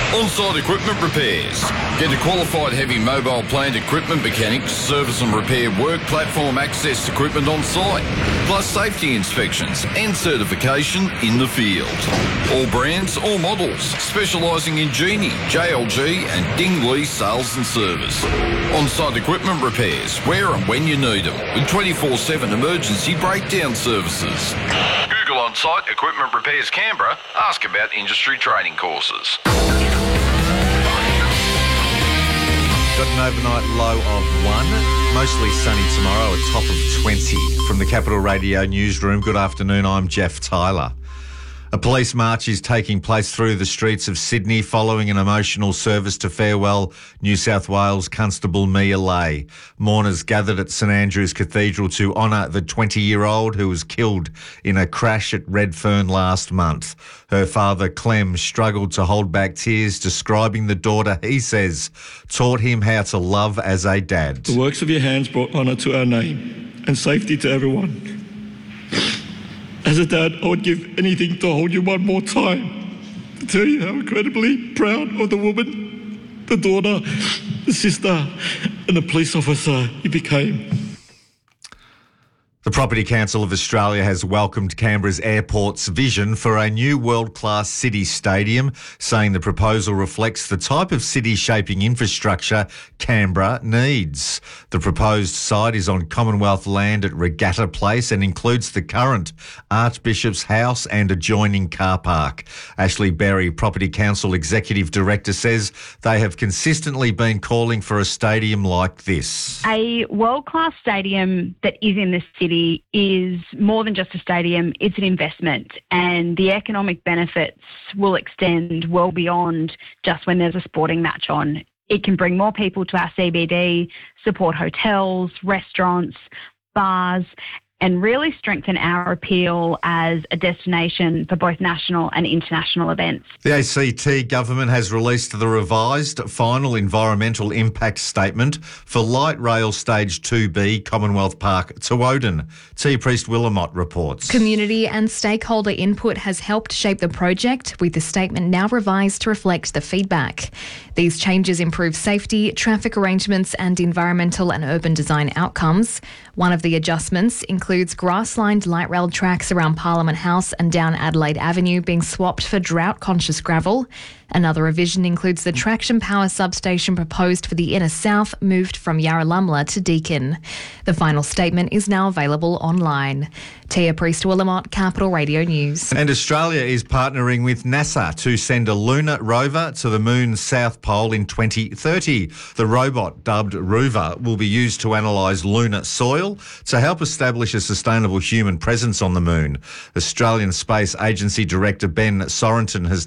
On-site equipment repairs. Get a qualified heavy mobile plant equipment mechanic to service and repair work platform access equipment on site, plus safety inspections and certification in the field. All brands, all models, specialising in Genie, JLG and Dingley sales and service. On-site equipment repairs, where and when you need them, with 24/7 emergency breakdown services. Google On-site Equipment Repairs Canberra. Ask about industry training courses. Got an overnight low of 1, mostly sunny tomorrow, a top of 20. From the Capital Radio newsroom, good afternoon, I'm Jeff Tyler. A police march is taking place through the streets of Sydney following an emotional service to farewell New South Wales Constable Mia Lay. Mourners gathered at St Andrew's Cathedral to honour the 20-year-old who was killed in a crash at Redfern last month. Her father, Clem, struggled to hold back tears, describing the daughter he says taught him how to love as a dad. The works of your hands brought honour to our name and safety to everyone. As a dad, I would give anything to hold you one more time, to tell you how incredibly proud of the woman, the daughter, the sister and the police officer you became. The Property Council of Australia has welcomed Canberra's airport's vision for a new world-class city stadium, saying the proposal reflects the type of city-shaping infrastructure Canberra needs. The proposed site is on Commonwealth land at Regatta Place and includes the current Archbishop's House and adjoining car park. Ashley Berry, Property Council Executive Director, says they have consistently been calling for a stadium like this. A world-class stadium that is in the city is more than just a stadium, it's an investment, and the economic benefits will extend well beyond just when there's a sporting match on. It can bring more people to our CBD, support hotels, restaurants, bars, and really strengthen our appeal as a destination for both national and international events. The ACT government has released the revised final environmental impact statement for light rail stage 2B Commonwealth Park to Woden. T. Priest Willamott reports. Community and stakeholder input has helped shape the project, with the statement now revised to reflect the feedback. These changes improve safety, traffic arrangements and environmental and urban design outcomes. One of the adjustments includes grass-lined light rail tracks around Parliament House and down Adelaide Avenue being swapped for drought-conscious gravel. Another revision includes the traction power substation proposed for the inner south moved from Yarralumla to Deakin. The final statement is now available online. Tia Priest-Willamott, Capital Radio News. And Australia is partnering with NASA to send a lunar rover to the moon's south pole in 2030. The robot, dubbed Rover, will be used to analyse lunar soil to help establish a sustainable human presence on the moon. Australian Space Agency Director Ben Sorenton has